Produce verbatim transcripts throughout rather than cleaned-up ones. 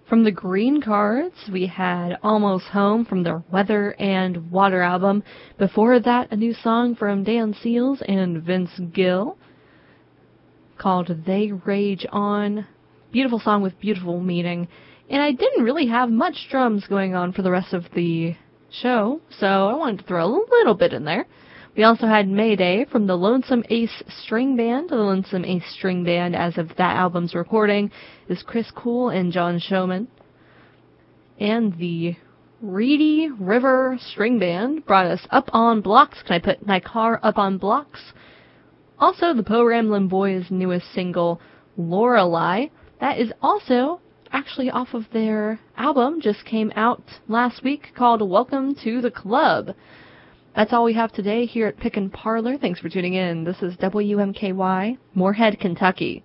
From the Green Cards, we had Almost Home from their Weather and Water album. Before that, a new song from Dan Seals and Vince Gill called They Rage On. Beautiful song with beautiful meaning. And I didn't really have much drums going on for the rest of the show, so I wanted to throw a little bit in there. We also had Mayday from the Lonesome Ace String Band. The Lonesome Ace String Band, as of that album's recording, is Chris Cool and John Showman. And the Reedy River String Band brought us Up on Blocks. Can I put my car up on blocks? Also, the Po Ramblin' Boys' newest single, Lorelei. That is also actually off of their album, just came out last week, called Welcome to the Club. That's all we have today here at Pick and Parlor. Thanks for tuning in. This is W M K Y, Moorhead, Kentucky.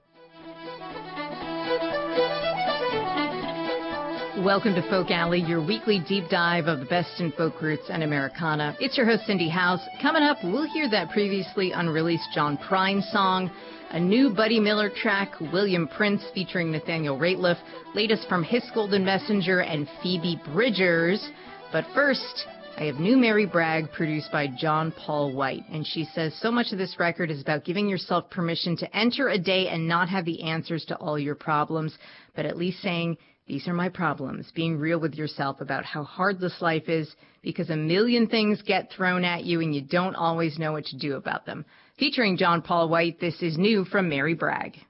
Welcome to Folk Alley, your weekly deep dive of the best in folk roots and Americana. It's your host, Cindy House. Coming up, we'll hear that previously unreleased John Prine song, a new Buddy Miller track, William Prince featuring Nathaniel Rateliff, latest from Hiss Golden Messenger and Phoebe Bridgers. But first, I have New Mary Bragg, produced by John Paul White, and she says so much of this record is about giving yourself permission to enter a day and not have the answers to all your problems, but at least saying, these are my problems, being real with yourself about how hard this life is, because a million things get thrown at you and you don't always know what to do about them. Featuring John Paul White, this is new from Mary Bragg.